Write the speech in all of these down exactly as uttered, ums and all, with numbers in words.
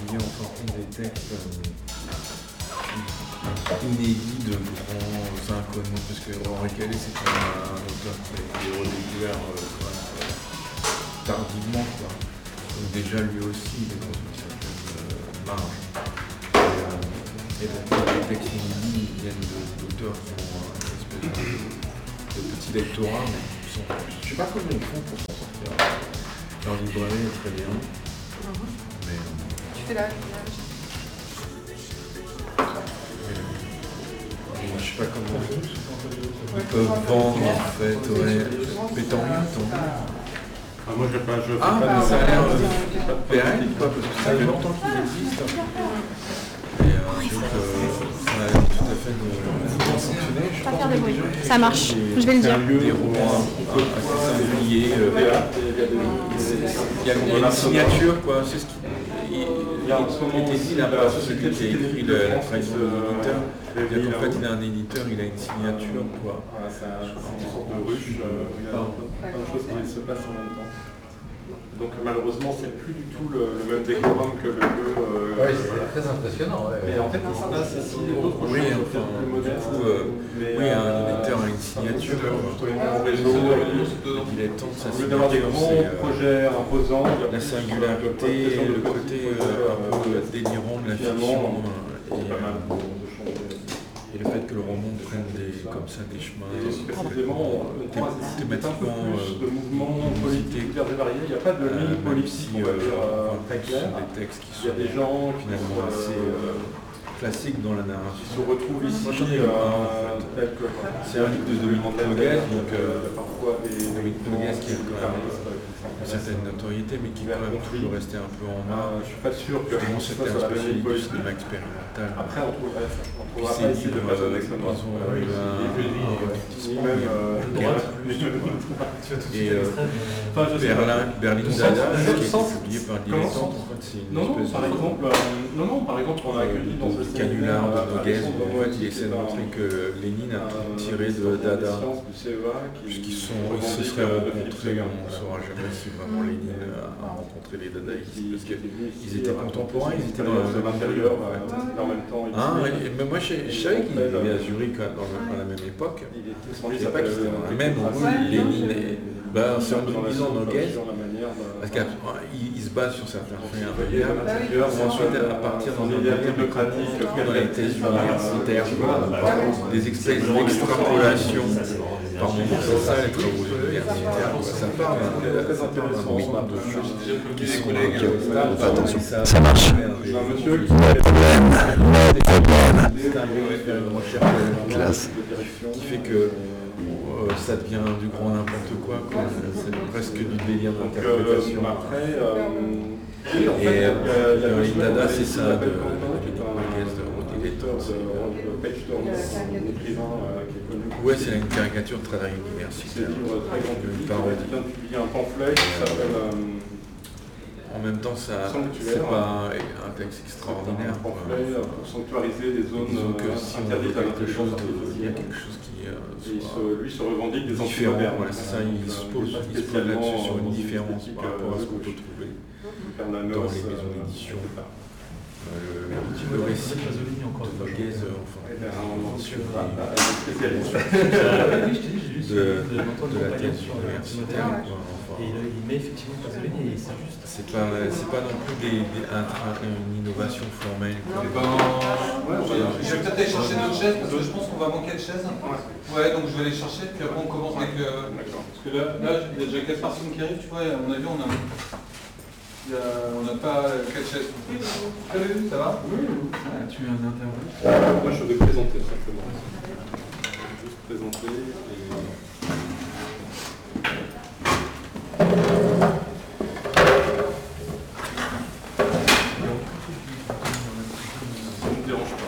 publié en sortant des textes euh, inédits de grands inconnus, parce que Henri Calais c'est quand même un auteur qui a été redécouvert euh, quand même, euh, tardivement, quoi. Donc déjà lui aussi il est dans une certaine euh, marge. Et, euh, et donc les textes inédits viennent d'auteurs qui ont une espèce de, de petit lectorat, mais qui sont, je sais pas comment ils font pour s'en sortir. Leur librairie est très bien. Mais, tu fais la... je sais pas comment ils peuvent vendre en fait, ouais. Mais tant mieux, tant mieux. Ah, moi je pas, je fais Ah, pas mais de... ça a l'air euh, pérenne, quoi, parce que ça fait longtemps qu'ils existent. Et euh, donc, euh, ça a l'air tout à fait de bien fonctionner. Je Pas pense faire de que bruit. déjà, Ça marche, je vais le dire. des romans un peu assez singuliers. euh, Il y a une signature, quoi. C'est ce qui. Il y a en ce moment aussi là, celui qui a écrit le- la trahison de l'éditeur. C'est-à-dire qu'en fait, il a un éditeur, il a une signature, quoi. Voilà, c'est un- c'est une sorte de ruche, euh, où il y a plein de choses qui se passent en même temps. Donc malheureusement, c'est plus du tout le, le même décorum que le jeu. Euh, Oui, c'est voilà. très impressionnant. Ouais. Mais en fait, il se passe ici d'autres Oui, choses enfin, peut-être plus modestes. du coup, euh, mais, oui, un euh, éditeur a une signature, c'est un quoi. plutôt un réseau. Il est temps de sa Au lieu d'avoir des signature, grands c'est euh, projets imposants, il y a la plus singularité, de le côté euh, un peu délirant de la fiction. Finalement, euh, c'est et, pas mal euh, de changer. Et le fait que le roman prenne des, comme ça des chemins Et précisément, on croise ici un peu thématiquement plus de euh, mouvements politiques divers et variés. Il n'y a pas de euh, ligne même politique, si on va euh, dire, euh, enfin, très ce claire. sont des textes qui Il y a sont des gens qui finalement sont, assez euh, euh, classiques dans la qui narration. se retrouvent ici, Moi, j'en ai eu un, en euh, fait. tels que... C'est un livre de Dominique Noguès, donc euh, parfois des... Dominique Noguès qui a quand même une certaine notoriété, mais qui est quand même toujours resté un peu en marge. Je suis pas sûr que Justement, ce c'était soit un sur la même ligne spécialiste du politique. cinéma expérimental. Après, on trouverait ça. On Puis trouvera ces pas ici de livres, personnes euh, d'extrême ils droite. ont Oui, eu un ni retentissement, même mais euh, droite. Et euh, Enfin, je sais pas. Berlin, Berlin Je Dada, sens- qui je a été sens- publié par comment- Dilettante, en fait, c'est une Non, non, espèce par de exemple, euh, non, non, par exemple, on a accueilli dans ce de canular de Noguès, où en fait, il qui essaie est de un- montrer que Lénine a tout un tiré de historien des Dada. sciences du C E A qui Puisqu'ils sont, ils se revendique, seraient euh, de rencontrés, Philippe on ne Séguin. saura jamais si vraiment Lénine a rencontré les dadaïstes, Qui- parce qui était venu ici, qu'ils étaient euh, contemporains, ils étaient dans dans le la même intérieur, période, en fait. euh, en même temps. il Ah, disait- ouais, mais moi je, je savais qu'il vivait à Zurich hein, dans, le- dans la même époque. Il était Je sans lui, ne ça savais pas qu'ils étaient dans la même, où Lénine et... Ben, c'est en utilisant Noguès, parce qu'il se base sur certains faits invalidables, ensuite à partir d'un idéal démocratique, dans les thèses universitaires, des espèces d'extrapolation, par moment c'est ça les travaux universitaires, ça part d'un mouvement de choses qui se collèguent. Attention, ça marche. J'ai un monsieur qui No problème, no problème. C'est un gars qui fait une recherche Classe. qui fait que euh, ça devient du grand n'importe quoi, quoi. C'est presque du délire d'interprétation. Après, euh, oui, en Et fait, euh, il y a dans deux les semaines, Dada, on a c'est ici ça, de l'appel de Quentin, qui est un Noguès, de éditeur Rodin. de Page Turner, un écrivain euh, qui est connu. Ouais, c'est une caricature très C'est universitaire. un livre très grand Une public. parodie. Il vient de publier un pamphlet qui s'appelle euh, En même temps, ça, Sanctuaire. c'est pas un texte extraordinaire, un quoi. pamphlet euh, pour sanctuariser des zones Disons que euh, si on veut interdites à quelque chose, l'intelligence de, il y a artificielle. quelque chose qui euh, Et il soit se- lui se revendique des différent. anti-modernes. Voilà, c'est ça, il se pose, il se pose là-dessus sur une différence par rapport à ce qu'on peut trouver dans les maisons d'édition. Euh, le, le récit de Noguès, euh, enfin, sur les- de, de la thèse universitaire, quoi, enfin. Et il met effectivement Pasolini et c'est juste. C'est pas, c'est pas non plus des, des, un tra- une innovation formelle. quoi. Eh ben, je vais peut-être aller chercher d'autres chaises parce que je pense qu'on va manquer de chaises. Ouais, donc je vais aller chercher, puis après on commence avec. Euh, parce que là, là, il y a déjà quatre personnes qui arrivent, tu vois, et à mon avis, on a. il y a- on n'a pas quatre chaises. Salut, ça va? Oui. Ah, tu es un intervenant. Moi, je vais présenter simplement. Juste présenter. Et... Ça ne me dérange pas.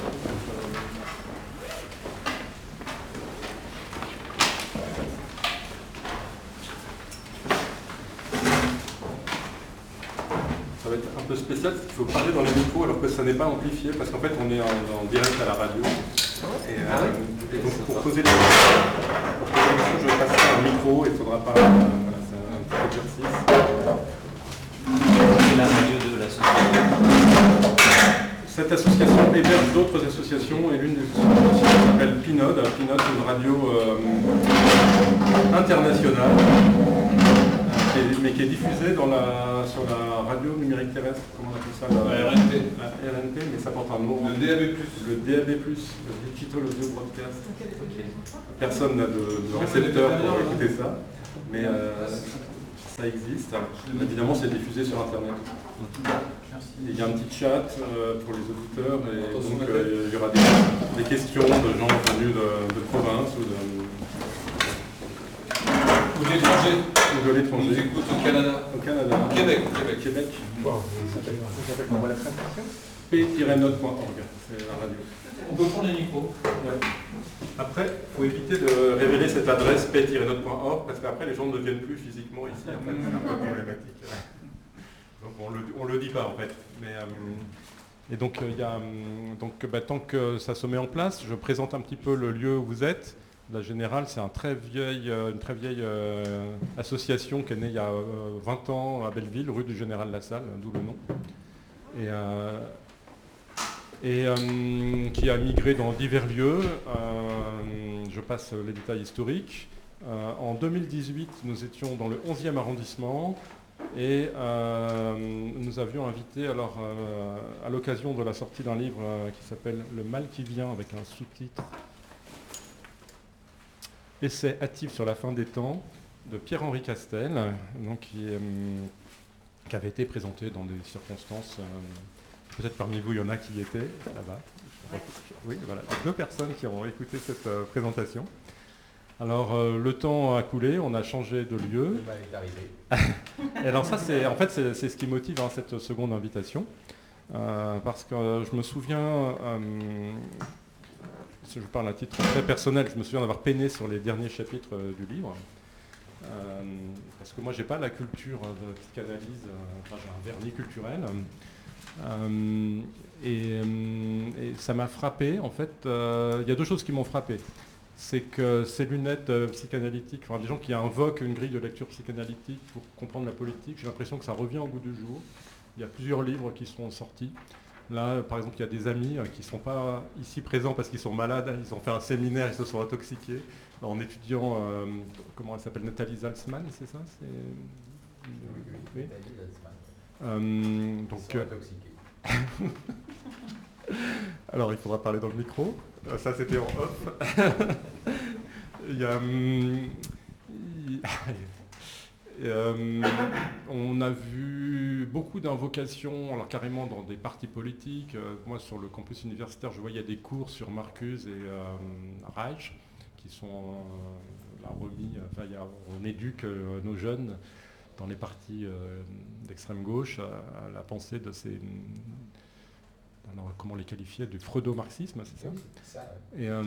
Ça va être un peu spécial, parce qu'il faut parler dans les micros alors que ça n'est pas amplifié, parce qu'en fait on est en, en direct à la radio. Et, euh, et donc pour poser les pour poser les questions, je passerai un micro et il faudra parler. Euh, voilà, c'est un petit exercice. La radio de la société. cette association héberge d'autres associations et l'une des associations s'appelle Pinode. Pinode, c'est une radio euh, internationale, euh, qui est, mais qui est diffusée dans la, sur la radio numérique terrestre, comment on appelle ça la, La R N T. La R N T, mais ça porte un nom. Le D A B plus. Le D A B plus, le Digital Audio Broadcast. Personne n'a de, de récepteur pour écouter ça, mais euh, ça existe. Évidemment, c'est diffusé sur Internet. Il y a un petit chat euh, pour les auditeurs et donc euh, il y aura des, des questions de gens venus de, de province ou de, Ou de l'étranger. ou de On nous l'étranger. écoute au Canada. Au Canada. Au Québec. Au Québec. Québec. Wow. Ça s'appelle comment la présentation P tiret note point org, c'est la radio. On peut prendre les micros. Ouais. Après, il faut éviter de révéler cette adresse P tiret note point org parce qu'après les gens ne viennent plus physiquement ici. En fait, c'est un peu problématique. Donc on le, on le dit pas en fait. Mais, euh, et donc il y a donc bah, tant que ça se met en place, je présente un petit peu le lieu où vous êtes. La Générale, c'est un très vieille, une très vieille euh, association qui est née il y a euh, vingt ans à Belleville, rue du Général Lassalle, d'où le nom. Et, euh, et euh, qui a migré dans divers lieux. Euh, je passe les détails historiques. Euh, en deux mille dix-huit, nous étions dans le onzième arrondissement et euh, nous avions invité, alors, euh, à l'occasion de la sortie d'un livre euh, qui s'appelle « Le mal qui vient » avec un sous-titre « Essai hâtif sur la fin des temps » de Pierre-Henri Castel, donc, qui, euh, qui avait été présenté dans des circonstances... Euh, peut-être parmi vous, il y en a qui y étaient là-bas. Oui, voilà, deux personnes qui ont écouté cette euh, présentation. Alors, euh, le temps a coulé, on a changé de lieu. Et alors ça, c'est en fait, c'est, c'est ce qui motive hein, cette seconde invitation. Euh, parce que euh, je me souviens, euh, si je parle à titre très personnel, je me souviens d'avoir peiné sur les derniers chapitres euh, du livre. Euh, parce que moi, j'ai pas la culture de psychanalyse, euh, enfin, j'ai un vernis culturel. Euh, et, et ça m'a frappé, en fait, euh, il y a deux choses qui m'ont frappé. C'est que ces lunettes euh, psychanalytiques, enfin, des gens qui invoquent une grille de lecture psychanalytique pour comprendre la politique, j'ai l'impression que ça revient au goût du jour. Il y a plusieurs livres qui sont sortis. Là, par exemple, il y a des amis euh, qui ne sont pas ici présents parce qu'ils sont malades, ils ont fait un séminaire, ils se sont intoxiqués en étudiant, euh, comment elle s'appelle, Nathalie Salzman, c'est ça c'est... Oui. Euh, donc, euh, alors, il faudra parler dans le micro. Euh, ça, c'était en off. il y a, hum, il, euh, on a vu beaucoup d'invocations, alors carrément dans des partis politiques. Euh, moi, sur le campus universitaire, je vois il y a des cours sur Marcuse et euh, Reich qui sont euh, là, remis. Enfin, il y a, on éduque euh, nos jeunes dans les partis euh, d'extrême gauche à, à la pensée de ces... Alors, comment les qualifier, du freudo-marxisme, c'est ça, oui, ça ouais. et, euh,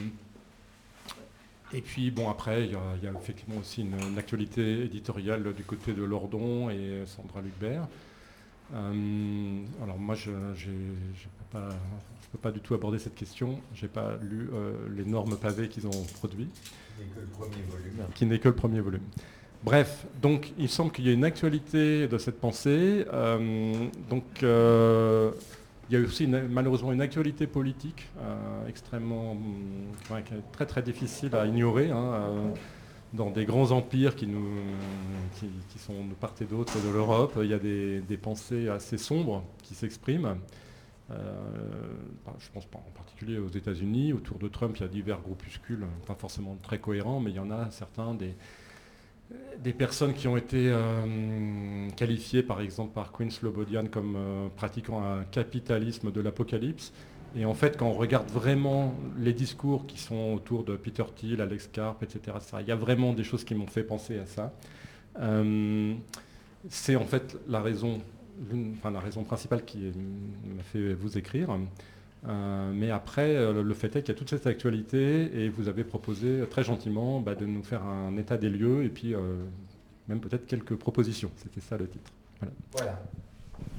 et puis, bon, après, il y, y a effectivement aussi une, une actualité éditoriale du côté de Lordon et Sandra Lucbert. Euh, alors, moi, je ne peux pas du tout aborder cette question. Je n'ai pas lu euh, l'énorme pavé qu'ils ont produit. Qui n'est que le premier volume. Qui n'est que le premier volume. Bref, donc, il semble qu'il y ait une actualité de cette pensée. Euh, donc... Euh, Il y a aussi une, malheureusement une actualité politique euh, extrêmement, euh, très très difficile à ignorer hein, euh, dans des grands empires qui, nous, qui, qui sont de part et d'autre de l'Europe. Il y a des, des pensées assez sombres qui s'expriment. Euh, je pense en particulier aux États-Unis. Autour de Trump, il y a divers groupuscules, pas forcément très cohérents, mais il y en a certains des... Des personnes qui ont été euh, qualifiées par exemple par Queen Slobodian comme euh, pratiquant un capitalisme de l'apocalypse. Et en fait, quand on regarde vraiment les discours qui sont autour de Peter Thiel, Alex Karp, et cetera, ça, il y a vraiment des choses qui m'ont fait penser à ça. Euh, c'est en fait la raison, enfin, la raison principale qui m'a fait vous écrire. Euh, mais après, euh, le fait est qu'il y a toute cette actualité et vous avez proposé très gentiment bah, de nous faire un état des lieux et puis euh, même peut-être quelques propositions. C'était ça le titre. Voilà. Voilà.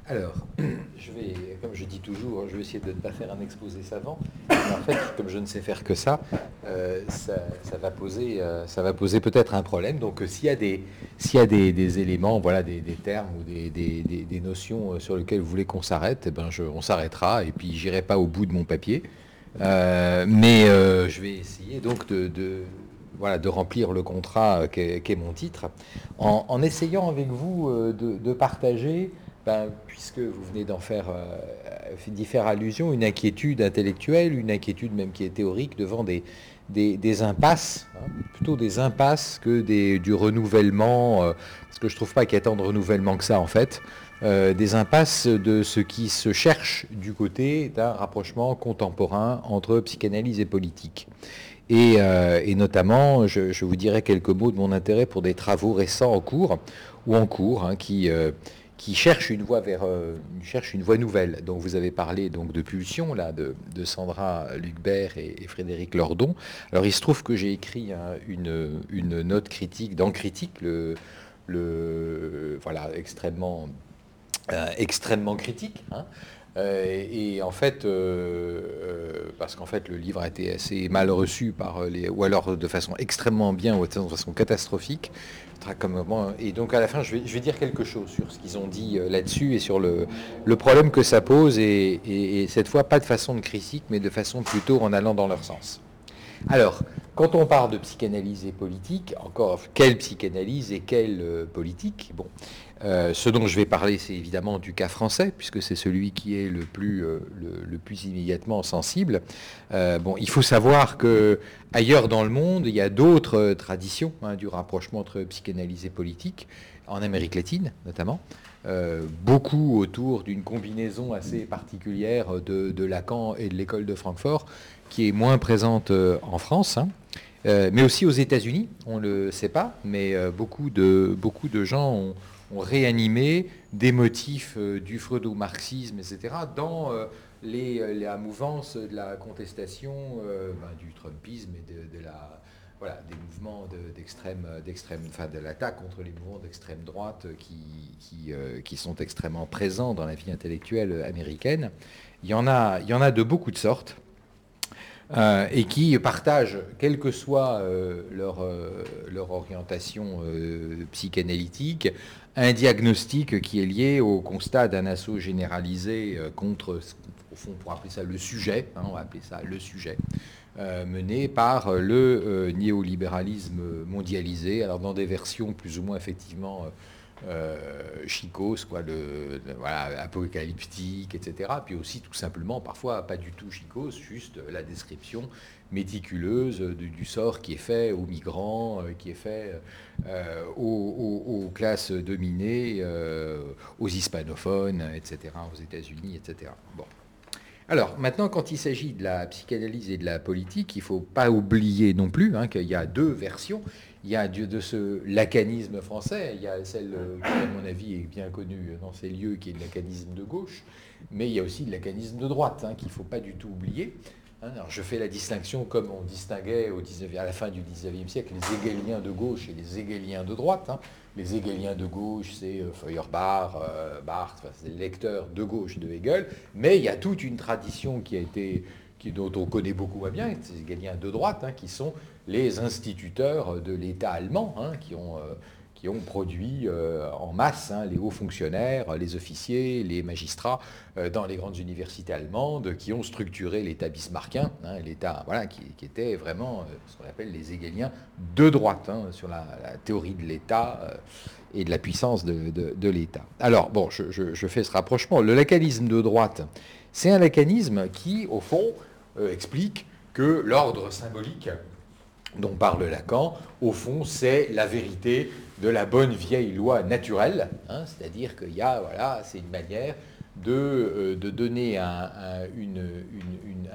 Alors, je vais, comme je dis toujours, je vais essayer de ne pas faire un exposé savant. Mais en fait, comme je ne sais faire que ça, euh, ça, ça va poser, euh, ça va poser peut-être un problème. Donc, euh, s'il y a des, s'il y a des, des éléments, voilà, des, des termes ou des, des, des, des notions sur lesquelles vous voulez qu'on s'arrête, eh ben, je, on s'arrêtera. Et puis, j'irai pas au bout de mon papier, euh, mais euh, je vais essayer donc de, de voilà, de remplir le contrat qu'est, qu'est mon titre, en, en essayant avec vous de, de partager. Ben, puisque vous venez d'en faire, euh, d'y faire allusion, une inquiétude intellectuelle, une inquiétude même qui est théorique devant des, des, des impasses, hein, plutôt des impasses que des, du renouvellement, euh, parce que je ne trouve pas qu'il y ait tant de renouvellement que ça en fait, euh, des impasses de ce qui se cherche du côté d'un rapprochement contemporain entre psychanalyse et politique. Et, euh, et notamment, je, je vous dirai quelques mots de mon intérêt pour des travaux récents en cours, ou en cours, hein, qui... Euh, qui cherche une voie vers, euh, cherche une voie nouvelle. Donc vous avez parlé donc de Pulsion là, de, de Sandra Lucbert et, et Frédéric Lordon. Alors il se trouve que j'ai écrit hein, une, une note critique dans Critique, le, le voilà extrêmement euh, extrêmement critique. Hein. Euh, et, et en fait, euh, euh, parce qu'en fait le livre a été assez mal reçu par les, ou alors de façon extrêmement bien ou de façon catastrophique. Et donc à la fin, je vais, je vais dire quelque chose sur ce qu'ils ont dit là-dessus et sur le, le problème que ça pose, et, et, et cette fois pas de façon de critique, mais de façon plutôt en allant dans leur sens. Alors, quand on parle de psychanalyse et politique, encore, quelle psychanalyse et quelle euh, politique? Bon, euh, ce dont je vais parler, c'est évidemment du cas français, puisque c'est celui qui est le plus, euh, le, le plus immédiatement sensible. Euh, bon, il faut savoir que ailleurs dans le monde, il y a d'autres euh, traditions hein, du rapprochement entre psychanalyse et politique, en Amérique latine notamment. Euh, beaucoup autour d'une combinaison assez particulière de, de Lacan et de l'école de Francfort, qui est moins présente euh, en France, hein, euh, mais aussi aux États-Unis. On ne le sait pas, mais euh, beaucoup, de, beaucoup de gens ont, ont réanimé des motifs euh, du freudo-marxisme, et cetera, dans euh, les, la mouvance de la contestation euh, ben, du Trumpisme et de, de la... Voilà, des mouvements de, d'extrême, d'extrême, enfin de l'attaque contre les mouvements d'extrême droite qui, qui, euh, qui sont extrêmement présents dans la vie intellectuelle américaine. Il y en a, il y en a de beaucoup de sortes euh, et qui partagent, quelle que soit euh, leur, euh, leur orientation euh, psychanalytique, un diagnostic qui est lié au constat d'un assaut généralisé euh, contre, au fond, on pourrait appeler ça le sujet, hein, on va appeler ça le sujet. Euh, mené par le euh, néolibéralisme mondialisé, alors dans des versions plus ou moins effectivement euh, chicos, quoi, le, le, voilà, apocalyptique, et cetera. Puis aussi tout simplement, parfois pas du tout chicos, juste la description méticuleuse du, du sort qui est fait aux migrants, euh, qui est fait euh, aux, aux, aux classes dominées, euh, aux hispanophones, et cetera, aux États-Unis, et cetera. Bon. Alors, maintenant, quand il s'agit de la psychanalyse et de la politique, il ne faut pas oublier non plus hein, qu'il y a deux versions. Il y a de, de ce lacanisme français, il y a celle qui, à mon avis, est bien connue dans ces lieux, qui est le lacanisme de gauche, mais il y a aussi le lacanisme de droite, hein, qu'il ne faut pas du tout oublier. Alors, je fais la distinction comme on distinguait au dix-neuvième, à la fin du dix-neuvième siècle les hégéliens de gauche et les hégéliens de droite. Hein. Les hégéliens de gauche, c'est euh, Feuerbach, euh, Barthes, enfin, c'est le lecteur de gauche de Hegel, mais il y a toute une tradition qui a été, qui, dont on connaît beaucoup moins bien, ces hégéliens de droite, hein, qui sont les instituteurs de l'État allemand, hein, qui ont... Euh, qui ont produit euh, en masse hein, les hauts fonctionnaires, les officiers, les magistrats euh, dans les grandes universités allemandes, qui ont structuré l'État bismarckien, hein, l'État voilà, qui, qui était vraiment euh, ce qu'on appelle les hégéliens de droite, hein, sur la, la théorie de l'État euh, et de la puissance de, de, de l'État. Alors, bon, je, je, je fais ce rapprochement. Le lacanisme de droite, c'est un lacanisme qui, au fond, euh, explique que l'ordre symbolique dont parle Lacan, au fond, c'est la vérité de la bonne vieille loi naturelle, hein, c'est-à-dire qu'il y a, voilà, c'est une manière de, euh, de donner un, un, une, une, une,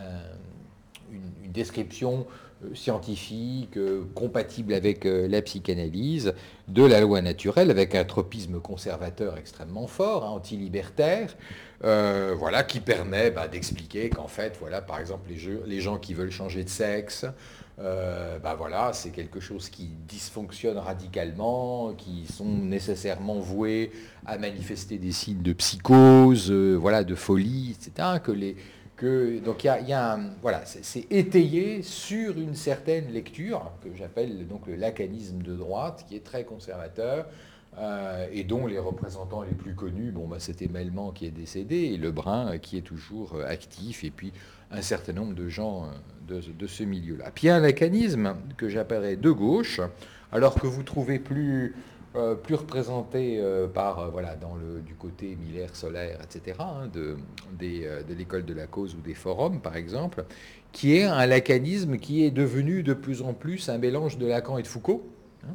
un, une, une description euh, scientifique euh, compatible avec euh, la psychanalyse de la loi naturelle, avec un tropisme conservateur extrêmement fort, hein, anti-libertaire, euh, voilà, qui permet bah, d'expliquer qu'en fait, voilà, par exemple, les, jeux, les gens qui veulent changer de sexe, euh, bah voilà, c'est quelque chose qui dysfonctionne radicalement, qui sont nécessairement voués à manifester des signes de psychose, euh, voilà, de folie, et cetera. Que les, que, donc il y a, y a un, voilà, c'est, c'est étayé sur une certaine lecture que j'appelle donc le lacanisme de droite, qui est très conservateur. Euh, et dont les représentants les plus connus, bon, bah, c'était Mellman qui est décédé, et Lebrun qui est toujours euh, actif, et puis un certain nombre de gens euh, de, de ce milieu-là. Puis il y a un lacanisme que j'appellerais de gauche, alors que vous trouvez plus, euh, plus représenté euh, par, euh, voilà, dans le, du côté Miller, Solaire, et cetera, hein, de, des, euh, de l'école de la cause ou des forums, par exemple, qui est un lacanisme qui est devenu de plus en plus un mélange de Lacan et de Foucault, hein.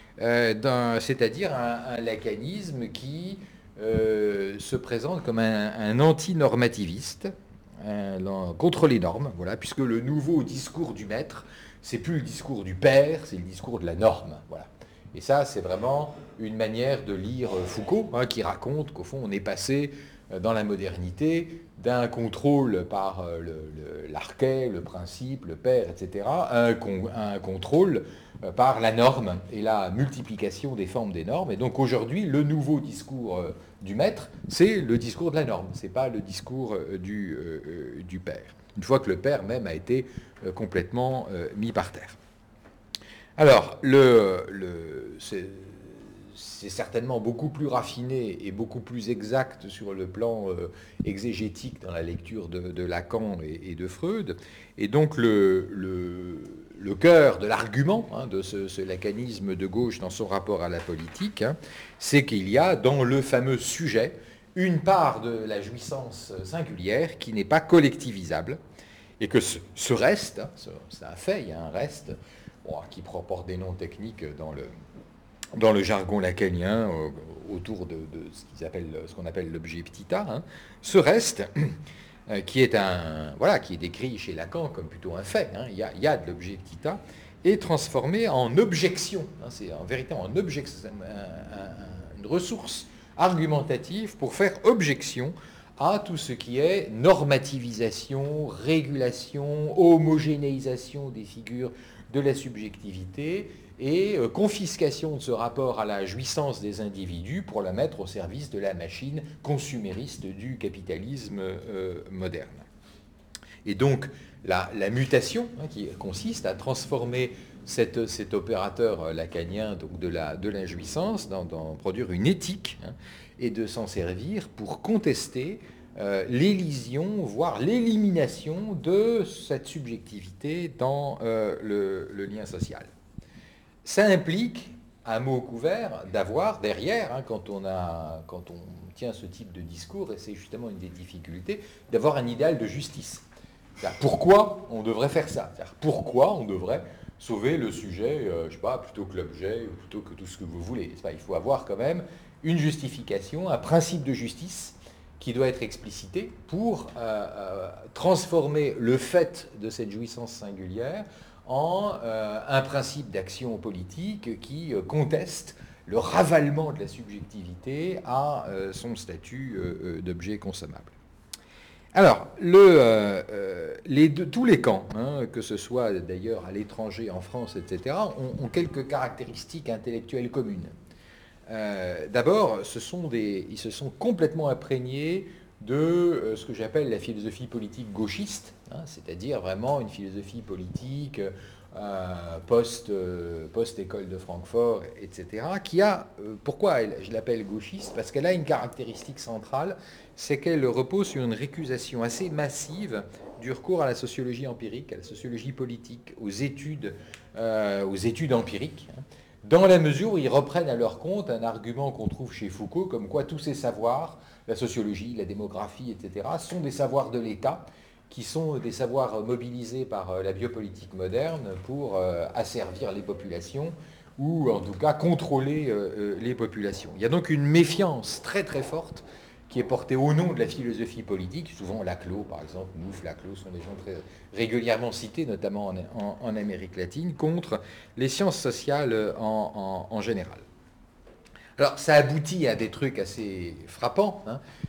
Euh, c'est-à-dire un, un lacanisme qui euh, se présente comme un, un anti-normativiste, un, un, contre les normes, voilà, puisque le nouveau discours du maître, c'est plus le discours du père, c'est le discours de la norme, voilà. Et ça, c'est vraiment une manière de lire Foucault, hein, qui raconte qu'au fond, on est passé dans la modernité d'un contrôle par le, le, l'archet, le principe, le père, et cetera, à un, à un contrôle par la norme et la multiplication des formes des normes. Et donc aujourd'hui, le nouveau discours du maître, c'est le discours de la norme, c'est pas le discours du, euh, du père. Une fois que le père même a été complètement euh, mis par terre. Alors, le, le, c'est, c'est certainement beaucoup plus raffiné et beaucoup plus exact sur le plan euh, exégétique dans la lecture de, de Lacan et, et de Freud. Et donc le, le, le cœur de l'argument, hein, de ce, ce lacanisme de gauche dans son rapport à la politique, hein, c'est qu'il y a dans le fameux sujet une part de la jouissance singulière qui n'est pas collectivisable, et que ce, ce reste, hein, c'est un fait, il y a un reste, bon, qui porte des noms techniques dans le, dans le jargon lacanien, euh, autour de, de ce, qu'ils appellent, ce qu'on appelle l'objet petit a, hein, ce reste, euh, qui est un, voilà, qui est décrit chez Lacan comme plutôt un fait, hein, il y a, il y a de l'objet petit a, est transformé en objection, hein, c'est un véritable en objection, un, un, une ressource argumentative pour faire objection à tout ce qui est normativisation, régulation, homogénéisation des figures de la subjectivité et euh, confiscation de ce rapport à la jouissance des individus pour la mettre au service de la machine consumériste du capitalisme euh, moderne. Et donc la, la mutation, hein, qui consiste à transformer cette, cet opérateur lacanien donc de, la, de la jouissance dans, dans produire une éthique, hein, et de s'en servir pour contester euh, l'élision, voire l'élimination de cette subjectivité dans euh, le, le lien social. Ça implique, à mot couvert, d'avoir derrière, hein, quand, on a, quand on tient ce type de discours, et c'est justement une des difficultés, d'avoir un idéal de justice. C'est-à-dire, pourquoi on devrait faire ça? C'est-à-dire, pourquoi on devrait sauver le sujet, euh, je ne sais pas, plutôt que l'objet, ou plutôt que tout ce que vous voulez. C'est pas, il faut avoir quand même une justification, un principe de justice qui doit être explicité pour euh, euh, transformer le fait de cette jouissance singulière en euh, un principe d'action politique qui euh, conteste le ravalement de la subjectivité à euh, son statut euh, d'objet consommable. Alors, le, euh, euh, les deux, tous les camps, hein, que ce soit d'ailleurs à l'étranger, en France, et cetera, ont, ont quelques caractéristiques intellectuelles communes. Euh, d'abord, ce sont des, ils se sont complètement imprégnés de euh, ce que j'appelle la philosophie politique gauchiste, hein, c'est-à-dire vraiment une philosophie politique euh, post, euh, post-école de Francfort, et cetera, qui a, euh, pourquoi elle, je l'appelle gauchiste? Parce qu'elle a une caractéristique centrale, c'est qu'elle repose sur une récusation assez massive du recours à la sociologie empirique, à la sociologie politique, aux études, euh, aux études empiriques, hein, dans la mesure où ils reprennent à leur compte un argument qu'on trouve chez Foucault, comme quoi tous ces savoirs, la sociologie, la démographie, et cetera, sont des savoirs de l'État, qui sont des savoirs mobilisés par la biopolitique moderne pour euh, asservir les populations, ou en tout cas contrôler euh, les populations. Il y a donc une méfiance très très forte qui est portée au nom de la philosophie politique. Souvent Laclos, par exemple, Mouffe, Laclos sont des gens très régulièrement cités, notamment en, en, en Amérique latine, contre les sciences sociales en, en, en général. Alors ça aboutit à des trucs assez frappants, hein.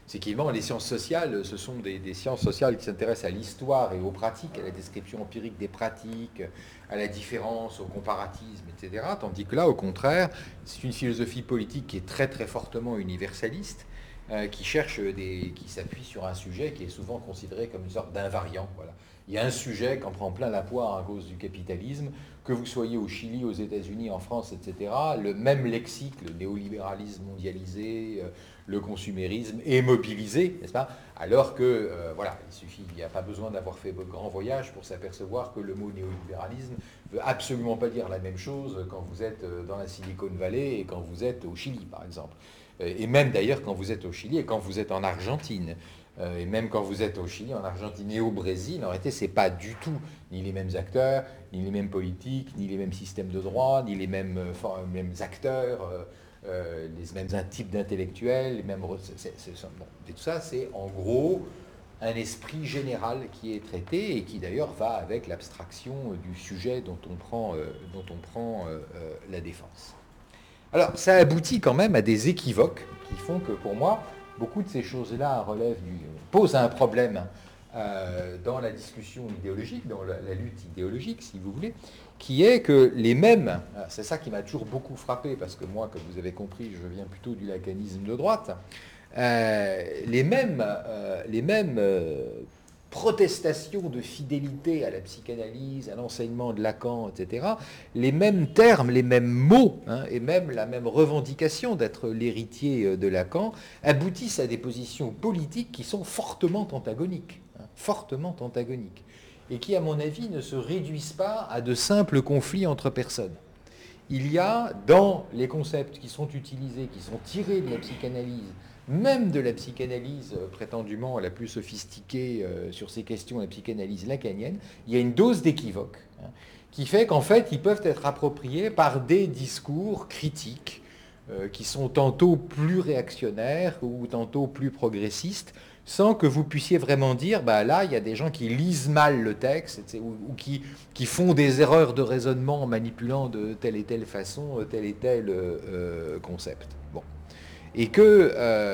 c'est qu'évidemment, les sciences sociales, ce sont des, des sciences sociales qui s'intéressent à l'histoire et aux pratiques, à la description empirique des pratiques, à la différence, au comparatisme, et cetera. Tandis que là, au contraire, c'est une philosophie politique qui est très très fortement universaliste, euh, qui cherche des, qui s'appuie sur un sujet qui est souvent considéré comme une sorte d'invariant. Voilà. Il y a un sujet qui en prend plein la poire à cause du capitalisme, que vous soyez au Chili, aux États-Unis, en France, et cetera. Le même lexique, le néolibéralisme mondialisé, le consumérisme est mobilisé, n'est-ce pas? Alors que, euh, voilà, il suffit, il n'y a pas besoin d'avoir fait votre grand voyage pour s'apercevoir que le mot néolibéralisme ne veut absolument pas dire la même chose quand vous êtes dans la Silicon Valley et quand vous êtes au Chili, par exemple. Et même d'ailleurs quand vous êtes au Chili et quand vous êtes en Argentine. Et même quand vous êtes au Chili, en Argentine et au Brésil, en réalité, ce n'est pas du tout ni les mêmes acteurs, ni les mêmes politiques, ni les mêmes systèmes de droit, ni les mêmes, euh, mêmes acteurs, euh, euh, les mêmes types d'intellectuels, les mêmes... C'est, c'est, c'est, bon. Et tout ça, c'est en gros un esprit général qui est traité et qui d'ailleurs va avec l'abstraction du sujet dont on prend, euh, dont on prend euh, euh, la défense. Alors, ça aboutit quand même à des équivoques qui font que, pour moi, beaucoup de ces choses-là relèvent du, posent un problème euh, dans la discussion idéologique, dans la, la lutte idéologique, si vous voulez, qui est que les mêmes, c'est ça qui m'a toujours beaucoup frappé, parce que moi, comme vous avez compris, je viens plutôt du lacanisme de droite, euh, les mêmes, euh, les mêmes euh, protestations de fidélité à la psychanalyse, à l'enseignement de Lacan, et cetera, les mêmes termes, les mêmes mots, hein, et même la même revendication d'être l'héritier de Lacan, aboutissent à des positions politiques qui sont fortement antagoniques, hein, fortement antagoniques, et qui, à mon avis, ne se réduisent pas à de simples conflits entre personnes. Il y a, dans les concepts qui sont utilisés, qui sont tirés de la psychanalyse, même de la psychanalyse euh, prétendument la plus sophistiquée euh, sur ces questions, la psychanalyse lacanienne, il y a une dose d'équivoque, hein, qui fait qu'en fait, ils peuvent être appropriés par des discours critiques euh, qui sont tantôt plus réactionnaires ou tantôt plus progressistes, sans que vous puissiez vraiment dire, bah là, il y a des gens qui lisent mal le texte, ou, ou qui, qui font des erreurs de raisonnement en manipulant de telle et telle façon tel et tel euh, concept. Bon. Et que euh,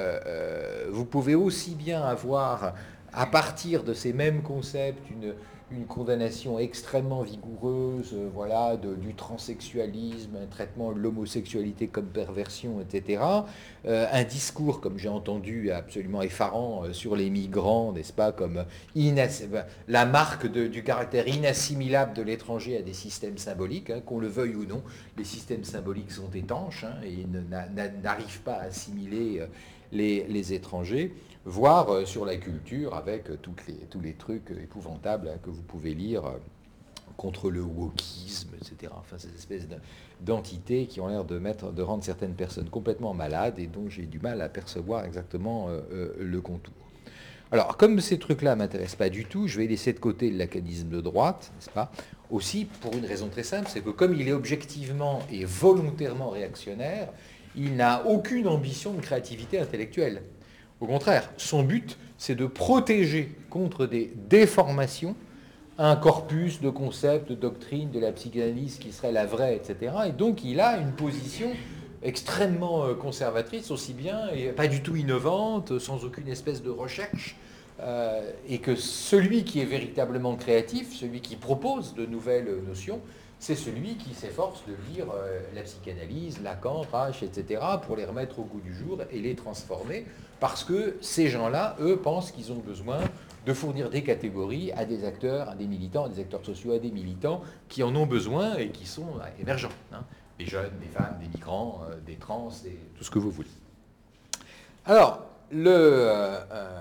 euh, vous pouvez aussi bien avoir, à partir de ces mêmes concepts, une, une condamnation extrêmement vigoureuse, euh, voilà, de, du transsexualisme, un traitement de l'homosexualité comme perversion, et cetera. Euh, un discours, comme j'ai entendu, absolument effarant euh, sur les migrants, n'est-ce pas, comme inass- la marque de, du caractère inassimilable de l'étranger à des systèmes symboliques, hein, qu'on le veuille ou non. Les systèmes symboliques sont étanches, hein, et ne, na, n'arrivent pas à assimiler euh, les, les étrangers, voire euh, sur la culture avec euh, toutes les, tous les trucs euh, épouvantables hein, que vous pouvez lire euh, contre le wokisme, et cetera. Enfin, ces espèces de, d'entités qui ont l'air de, mettre, de rendre certaines personnes complètement malades et dont j'ai du mal à percevoir exactement euh, euh, le contour. Alors, comme ces trucs-là ne m'intéressent pas du tout, je vais laisser de côté le lacanisme de droite, n'est-ce pas? Aussi, pour une raison très simple, c'est que comme il est objectivement et volontairement réactionnaire, il n'a aucune ambition de créativité intellectuelle. Au contraire, son but, c'est de protéger contre des déformations un corpus de concepts, de doctrines, de la psychanalyse qui serait la vraie, et cetera. Et donc, il a une position extrêmement conservatrice, aussi bien, et pas du tout innovante, sans aucune espèce de recherche, euh, et que celui qui est véritablement créatif, celui qui propose de nouvelles notions, c'est celui qui s'efforce de lire euh, la psychanalyse, Lacan, Reich, et cetera, pour les remettre au goût du jour et les transformer, parce que ces gens-là, eux, pensent qu'ils ont besoin de fournir des catégories à des acteurs, à des militants, à des acteurs sociaux, à des militants qui en ont besoin et qui sont euh, émergents. Hein. Des jeunes, des femmes, des migrants, euh, des trans, et tout ce que vous voulez. Alors, le... Euh,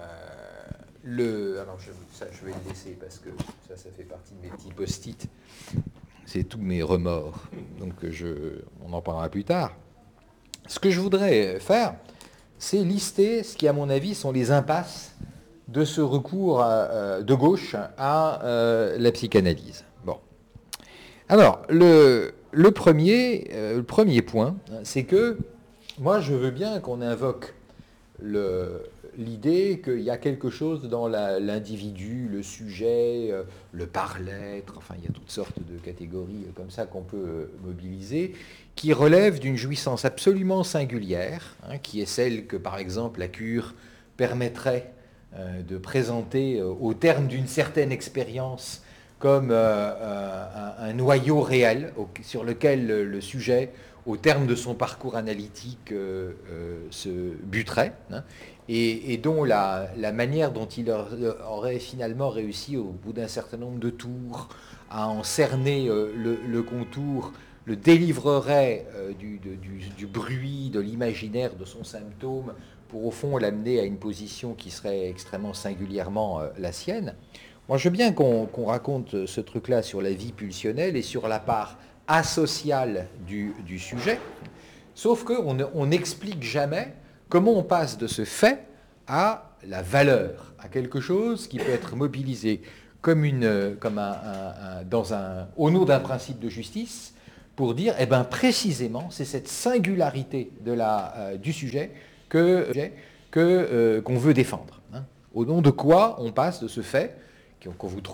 le alors, je, ça, je vais le laisser parce que ça, ça fait partie de mes petits post-it. C'est tous mes remords. Donc, je, on en parlera plus tard. Ce que je voudrais faire, c'est lister ce qui, à mon avis, sont les impasses de ce recours à, euh, de gauche à euh, la psychanalyse. Bon. Alors, le... Le premier, euh, le premier point, c'est que moi, je veux bien qu'on invoque le, l'idée qu'il y a quelque chose dans la, l'individu, le sujet, euh, le par-l'être, enfin, il y a toutes sortes de catégories comme ça qu'on peut euh, mobiliser, qui relèvent d'une jouissance absolument singulière, hein, qui est celle que, par exemple, la cure permettrait euh, de présenter euh, au terme d'une certaine expérience comme euh, euh, un, un noyau réel au, sur lequel le, le sujet, au terme de son parcours analytique, euh, euh, se buterait, hein, et, et dont la, la manière dont il aurait finalement réussi, au bout d'un certain nombre de tours, à en cerner euh, le, le contour, le délivrerait euh, du, de, du, du bruit, de l'imaginaire de son symptôme, pour au fond l'amener à une position qui serait extrêmement singulièrement euh, la sienne. Moi, je veux bien qu'on qu'on raconte ce truc-là sur la vie pulsionnelle et sur la part asociale du, du sujet, sauf qu'on n'explique jamais comment on passe de ce fait à la valeur, à quelque chose qui peut être mobilisé comme une, comme un, un, un, dans un, au nom d'un principe de justice, pour dire, eh ben, précisément, c'est cette singularité de la, euh, du sujet que, que, euh, qu'on veut défendre. Hein. Au nom de quoi on passe de ce fait qu'on vous trouve